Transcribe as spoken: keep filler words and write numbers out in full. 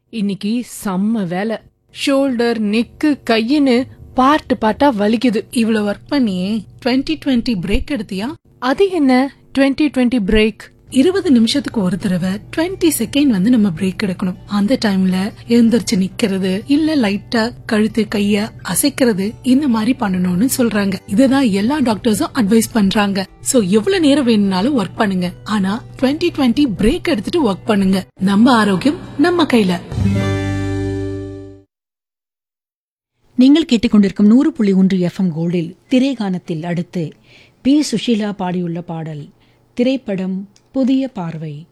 இன்னைக்கு செம்ம வேலை. ஷோல்டர், நெக்கு, கையின்னு பார்ட் பார்ட்டா வலிக்குது. இவ்வளவு ஒர்க் பண்ணியே டுவெண்ட்டி டுவெண்ட்டி பிரேக் எடுத்தியா? அது என்ன டுவெண்ட்டி டுவெண்ட்டி பிரேக்? இருபது நிமிஷத்துக்கு ஒரு தடவை டுவெண்ட்டி செகண்ட் வந்து நம்ம பிரேக் எடுக்கணும். அந்த டைம்ல எழுந்திருச்சு நிக்கிறது, இல்ல லைட்டா கழுத்து கைய அசைக்கிறது, இந்த மாதிரி பண்ணணும்னு சொல்றாங்க. இதுதான் எல்லா டாக்டர்ஸும் அட்வைஸ் பண்றாங்க. சோ எவ்வளவு நேரம் வேணும்னாலும் ஒர்க் பண்ணுங்க, ஆனா டுவெண்ட்டி டுவெண்ட்டி பிரேக் எடுத்துட்டு ஒர்க் பண்ணுங்க. நம்ம ஆரோக்கியம் நம்ம கையில. நீங்கள் கேட்டுக்கொண்டிருக்கும் நூறு புள்ளி ஒன்று எஃப்எம் கோல்டில் திரைகானத்தில் அடுத்து பி சுஷீலா பாடியுள்ள பாடல். திரைப்படம் புதிய பார்வை.